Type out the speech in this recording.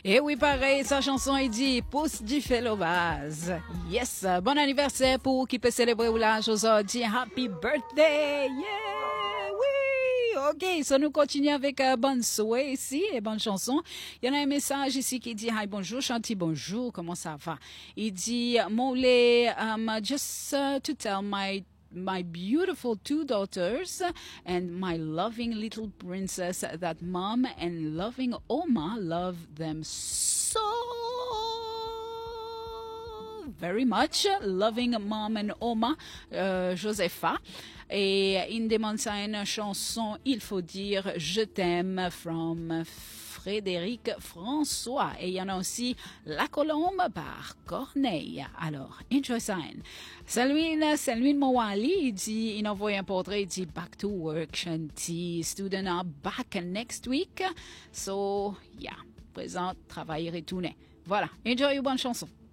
Et oui, pareil, sa chanson il dit pousse du fil au vase. Yes, bon anniversaire pour qui peut célébrer ou l'âge aujourd'hui. Happy birthday! Yeah! Oui! Ok, so nous continuons avec bonne souhait ici et bonne chanson. Il y en a un message ici qui dit hi, bonjour, Chanty, bonjour, comment ça va? Il dit, Molé, just to tell my beautiful two daughters and my loving little princess that mom and loving Oma love them so very much. Loving mom and Oma, Josepha. Et il demande ça une chanson, il faut dire je t'aime from Frédéric François. Et il y en a aussi La Colombe par Corneille. Alors, enjoy ça. Salut Mowali, il dit, il envoie un portrait, il dit back to work, Shanti, students are back next week. So, yeah, présent, travail retourné. Voilà, enjoy une bonne chanson.